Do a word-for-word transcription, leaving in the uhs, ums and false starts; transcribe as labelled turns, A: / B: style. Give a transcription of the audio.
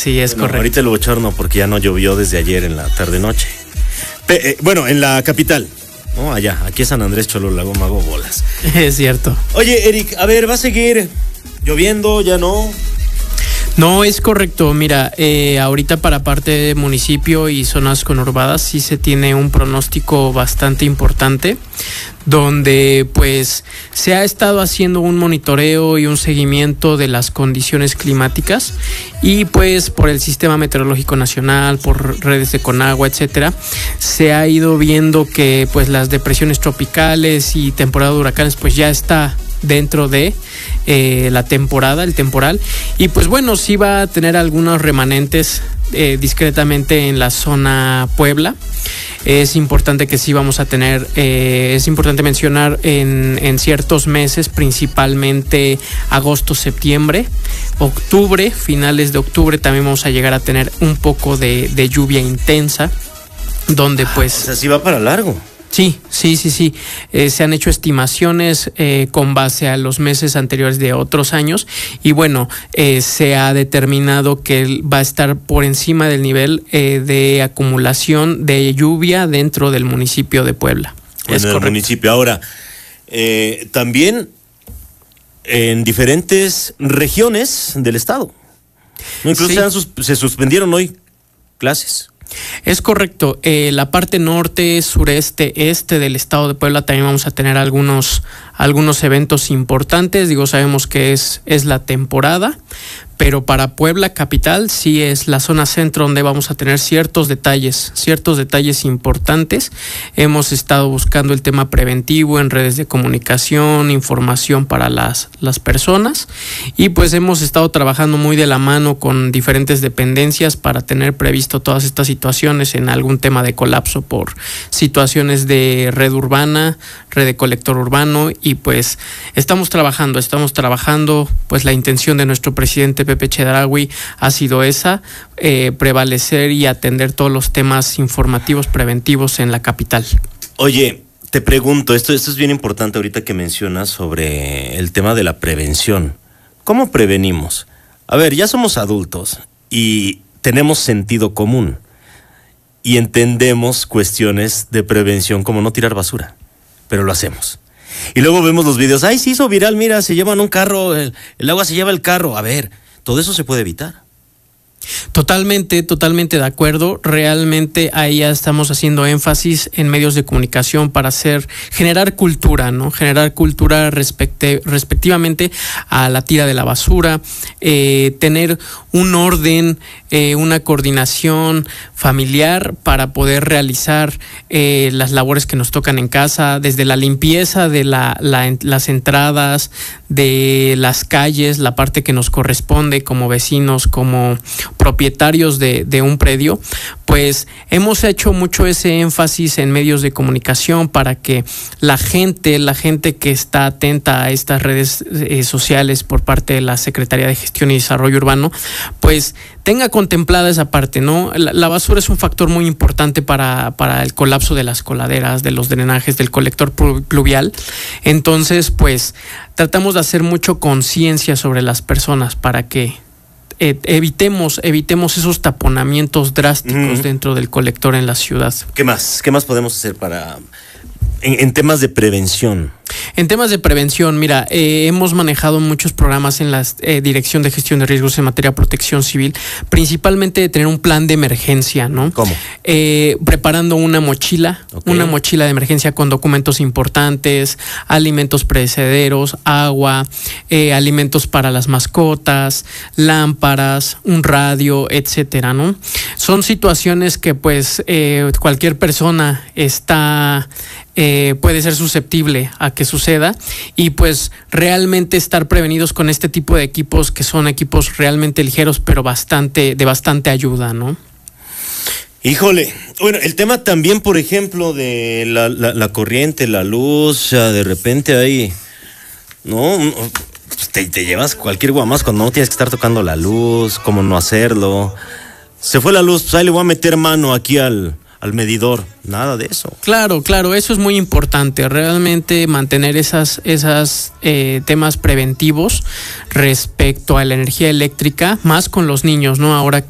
A: Sí, es
B: bueno,
A: correcto.
B: Ahorita el bochorno porque ya no llovió desde ayer en la tarde-noche. Pe- eh, bueno, en la capital, ¿no? Allá, aquí es San Andrés Cholula, hago mago bolas.
A: Es cierto.
B: Oye, Eric, a ver, ¿va a seguir lloviendo? ¿Ya no?
A: No, es correcto. Mira, eh, ahorita para parte de municipio y zonas conurbadas sí se tiene un pronóstico bastante importante, donde pues se ha estado haciendo un monitoreo y un seguimiento de las condiciones climáticas y pues por el Sistema Meteorológico Nacional, por redes de Conagua, etcétera, se ha ido viendo que pues las depresiones tropicales y temporada de huracanes pues ya está dentro de eh, la temporada, el temporal, y pues bueno, sí va a tener algunos remanentes eh, discretamente en la zona Puebla. Es importante que sí vamos a tener, eh, es importante mencionar en, en ciertos meses, principalmente agosto, septiembre, octubre, finales de octubre también vamos a llegar a tener un poco de, de lluvia intensa, donde pues...
B: Ah, o sea, sí va para largo.
A: Sí, sí, sí, sí. Eh, se han hecho estimaciones eh, con base a los meses anteriores de otros años y bueno, eh, se ha determinado que va a estar por encima del nivel eh, de acumulación de lluvia dentro del municipio de Puebla.
B: En
A: Es
B: el
A: correcto.
B: municipio. Ahora, eh, también en diferentes regiones del estado. No, incluso
A: Sí.
B: se, han sus- se suspendieron hoy clases.
A: Es correcto. Eh, la parte norte, sureste, este del estado de Puebla también vamos a tener algunos, algunos eventos importantes. Digo, sabemos que es, es la temporada, pero para Puebla capital sí es la zona centro donde vamos a tener ciertos detalles, ciertos detalles importantes. Hemos estado buscando el tema preventivo en redes de comunicación, información para las, las personas y pues hemos estado trabajando muy de la mano con diferentes dependencias para tener previsto todas estas situaciones en algún tema de colapso por situaciones de red urbana, red de colector urbano y pues estamos trabajando, estamos trabajando, pues la intención de nuestro presidente Pepe Chedraui ha sido esa, eh, prevalecer y atender todos los temas informativos preventivos en la capital.
B: Oye, te pregunto, esto, esto es bien importante ahorita que mencionas sobre el tema de la prevención. ¿Cómo prevenimos? A ver, ya somos adultos y tenemos sentido común y entendemos cuestiones de prevención como no tirar basura, pero lo hacemos. Y luego vemos los videos, ay, se hizo viral, mira, se llevan un carro, el, el agua se lleva el carro. A ver, todo eso se puede evitar.
A: Totalmente, totalmente de acuerdo. Realmente ahí ya estamos haciendo énfasis en medios de comunicación para hacer, generar cultura, ¿no? Generar cultura respecte, respectivamente a la tira de la basura, eh, tener un orden, eh, una coordinación familiar para poder realizar eh, las labores que nos tocan en casa, desde la limpieza de la, la, las entradas, de las calles, la parte que nos corresponde como vecinos, como propietarios de, de un predio, pues hemos hecho mucho ese énfasis en medios de comunicación para que la gente, la gente que está atenta a estas redes eh, sociales por parte de la Secretaría de Gestión y Desarrollo Urbano, pues tenga contemplada esa parte, ¿no? La, la basura es un factor muy importante para, para el colapso de las coladeras, de los drenajes, del colector pluvial. Entonces, pues tratamos de hacer mucho conciencia sobre las personas para que Eh, evitemos, evitemos esos taponamientos drásticos uh-huh. dentro del colector en la ciudad.
B: ¿Qué más? ¿Qué más podemos hacer para en, en temas de prevención?
A: En temas de prevención, mira, eh, hemos manejado muchos programas en la eh, Dirección de Gestión de Riesgos en materia de protección civil, principalmente de tener un plan de emergencia, ¿no?
B: ¿Cómo?
A: Eh, preparando una mochila, okay. una mochila de emergencia con documentos importantes, alimentos perecederos, agua, eh, alimentos para las mascotas, lámparas, un radio, etcétera, ¿no? Son situaciones que, pues, eh, cualquier persona está eh, puede ser susceptible a que suceda y pues realmente estar prevenidos con este tipo de equipos que son equipos realmente ligeros pero bastante de bastante ayuda, ¿no?
B: Híjole, bueno, el tema también, por ejemplo, de la, la, la corriente, la luz, ya de repente ahí, ¿no? Te, te llevas cualquier guamás cuando no tienes que estar tocando la luz, cómo no hacerlo. Se fue la luz, pues ahí le voy a meter mano aquí al... al medidor, nada de eso.
A: Claro, claro, eso es muy importante, realmente mantener esas, esas eh, temas preventivos respecto a la energía eléctrica, más con los niños, ¿no? Ahora